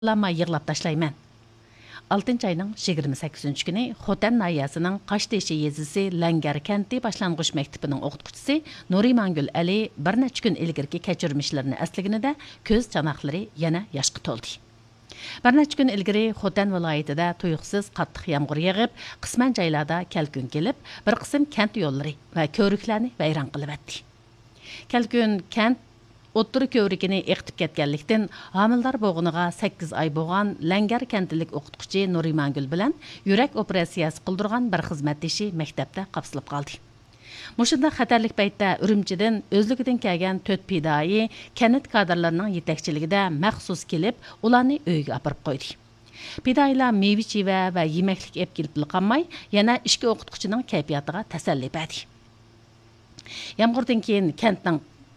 Lama yığılab taşlayman. 6 ayının 28 günü Xotan nahiyəsinin Qaşteşi yezisi Langar kenti başlanğıç məktəbinin oxutquchisi Nurimangul Ali bir neçə gün ilgirki keçirmişlərini əsliginide köz çanaqları yana yaşqı toldu. Bir neçə gün ilgiri Xotan vilayetida tuyuqsiz qattiq yağmur yağıb, qisman joylarda kelkun kelib, bir qism kent yo'llari va ko'riklarni vayron qilib etdi. Kelkun kent O'ttir ko'rigini eqtib ketganlikdan homildor bo'g'iniga 8 oy bo'lgan Langar kentilik o'qituvchi Nurimangul bilan yurak operatsiyasi qildirgan bir xizmatdoshi maktabda qapsilib qoldi. Mushunda xatarlik paytda Urumchidan o'zligidan kelgan 4 pidoi kanit kadrlarining yetakchiligida maxsus kelib, ularni uyga olib qo'ydi. Pidoilar meva-cheva va yemaklik olib kelib qolmay, yana ishki o'qituvchining kayfiyatiga tasalli berdi. Yomg'irdan keyin kentning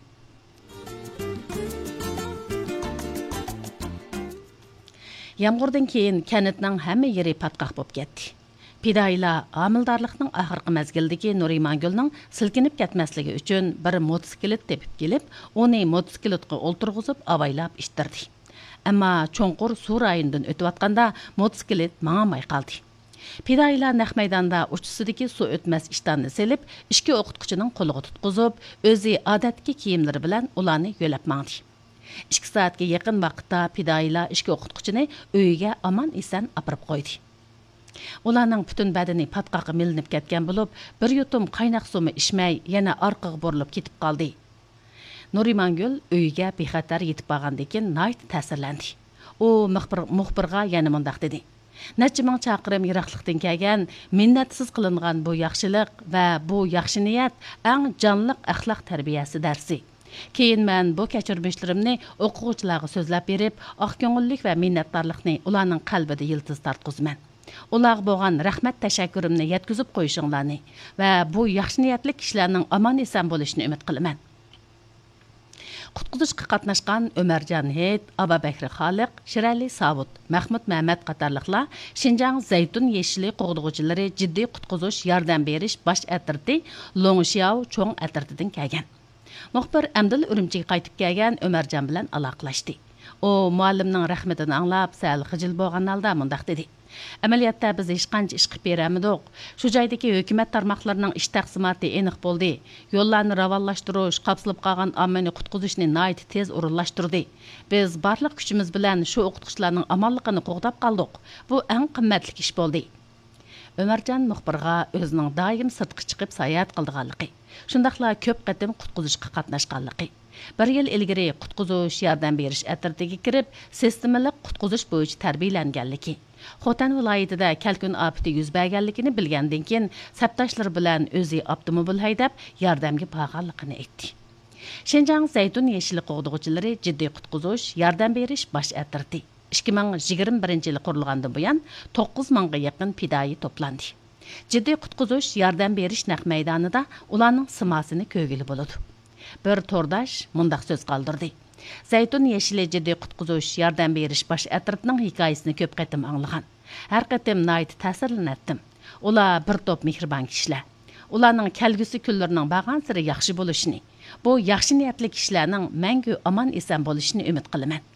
Yağmurdan keyin kənitning hamma yeri patqaq bo'lib ketdi. Pidoilar homildorlikning oxirgi mezgildagi Nurimangulning silkinib ketmasligi uchun bir motosiklet tepib kelib, uni motosikletga o'ltirg'izib avaylab ishtirdi. Ammo cho'nqur suv rayonidan o'tayotganda motosiklet mang'amay qoldi. Pidoilar naq maydonda uchisidagi suv o'tmas ishtonni selib, ishki o'qituvchining qo'liga tutqizib, o'zi odatdagi kiyimlari bilan ularni yo'lab mangdi. 2 soatga yaqin vaqtda pidoilar ishki o'qituvchini uyiga omon eson olib qo'ydi. Ularning butun badani patqaqa milinib ketgan bo'lib, bir yutum qaynoq suvni ichmay, yana orqaga burilib ketib qoldi. Nurimangul uyiga bexatar yetib borgandan keyin nihoyat ta'sirlandi. U muxbirga yana mundaq dedi: "Necha ming chaqirim yiroqlikdan kelgan, minnatsiz qilingan bu yaxshilik va bu yaxshi niyat eng jonliq axloq tarbiyasi darsi. Keyin men bu kechirmishlarimni o'quvchilarga so'zlab berib, oq ko'ngillik va minnatdorlikni ularning qalbida yiltiz tartqizman. Ularga bo'lgan rahmat tashakkurimni yetkazib qo'yishinglarni va bu yaxshi niyatli kishilarning omon eson bo'lishini umid qilaman." Qutquzishga qatnashgan Ömerjan Heyt, Ababakri Xaliq, Shirali Savut, Mahmud Mehmet qatorliqlar Şinjan Zaytun Yeşili qo'g'dug'uvchilari jiddiy qutquzish yordam berish bosh atirti Longxiao cho'ng atirtidan kelgan. Muxbir Amdil Urumchiga qaytib kelgan Ömerjan bilan aloqalashdi. U muallimning rahmatini anglab, sal xijil bo'lgan holda mundaq dedi: "Amaliyotda biz hech qancha ish qilib beramidik. Shu joydagi hukumat tarmoqlarining ish taqsimoti aniq bo'ldi. Yo'llarni ravonlashtirish, qapsilib qolgan ommani qutqizishni nihoyat tez o'rinlashtirdi. Biz barliq kuchimiz bilan shu o'qituvchilarning omonligini qo'g'dab qoldik. Bu eng qimmatli ish bo'ldi." Ömerjan muxbirga o'zining doim sirtqa chiqib sayohat qilganligi, shundaqla ko'p qatim qutquzishga qatnashganligi, 1 yil ilgari qutquzish yordam berish atritiga kirib, sistemalik qutquzish bo'yicha tarbiyalanganligi, Xotan viloyatida kalkun ofati yuz berganligini bilgandan keyin sabdoshlar bilan o'zi avtomobil haydab yordamga borganligini aytdi. Şinjan Zaytun Yeşili qo'g'dug'uvchilari jiddiy qutquzish yordam berish bosh atirdi. 2021 yılı qurilgandan buyon 9 mingga yaqin pidoi to'plandi. Jiddiy qutquzish yordam berish naq maydonida ularning simasini ko'rgili bo'ladi. Bir tordash mundaq so'z qoldirdi: "Zaytun Yeşili jiddiy qutquzish yordam berish bosh atirtining hikoyasini ko'p qatim anglagan. Har qatim nihoyat ta'sirlandim. Ular bir to'p mehribon kishilar. Ularning kelgusi kunlarining borgan sari yaxshi bo'lishini, bu yaxshi niyatli kishilarning mangu omon eson bo'lishini umid qilaman."